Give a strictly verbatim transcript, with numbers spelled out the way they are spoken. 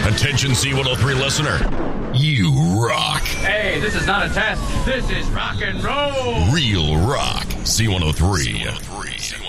Attention C one oh three listener. You rock. Hey, this is not a test. This is rock and roll. Real rock. C one oh three.